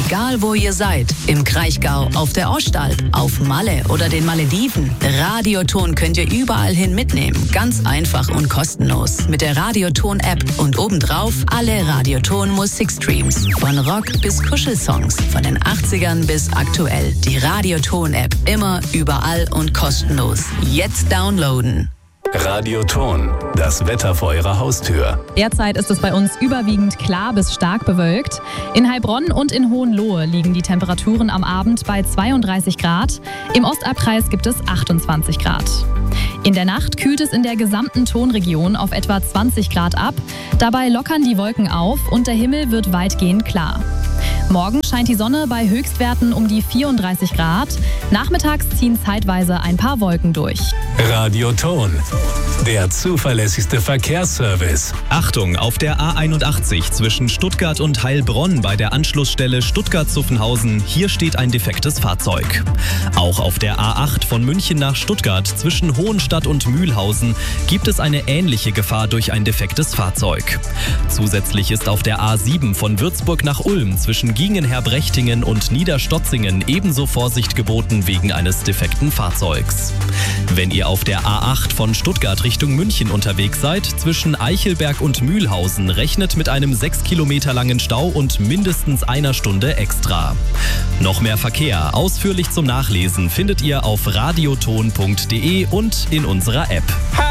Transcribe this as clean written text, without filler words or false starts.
Egal wo ihr seid, im Kraichgau, auf der Ostalb, auf Malle oder den Malediven, Radioton könnt ihr überall hin mitnehmen. Ganz einfach und kostenlos. Mit der Radioton-App und obendrauf alle Radioton-Musikstreams. Von Rock bis Kuschelsongs, von den 80ern bis aktuell. Die Radioton-App, immer, überall und kostenlos. Jetzt downloaden. Radioton, das Wetter vor Ihrer Haustür. Derzeit ist es bei uns überwiegend klar bis stark bewölkt. In Heilbronn und in Hohenlohe liegen die Temperaturen am Abend bei 32 Grad. Im Ostalbkreis gibt es 28 Grad. In der Nacht kühlt es in der gesamten Tonregion auf etwa 20 Grad ab. Dabei lockern die Wolken auf und der Himmel wird weitgehend klar. Morgen scheint die Sonne bei Höchstwerten um die 34 Grad. Nachmittags ziehen zeitweise ein paar Wolken durch. Radioton, der zuverlässigste Verkehrsservice. Achtung, auf der A81 zwischen Stuttgart und Heilbronn bei der Anschlussstelle Stuttgart-Zuffenhausen, hier steht ein defektes Fahrzeug. Auch auf der A8 von München nach Stuttgart zwischen Hohenstadt und Mühlhausen gibt es eine ähnliche Gefahr durch ein defektes Fahrzeug. Zusätzlich ist auf der A7 von Würzburg nach Ulm zwischen Gingenherbrechtingen und Niederstotzingen ebenso Vorsicht geboten wegen eines defekten Fahrzeugs. Wenn ihr auf der A8 von Stuttgart Richtung München unterwegs seid, zwischen Eichelberg und Mühlhausen, rechnet mit einem 6 Kilometer langen Stau und mindestens einer Stunde extra. Noch mehr Verkehr, ausführlich zum Nachlesen, findet ihr auf radioton.de und in unserer App.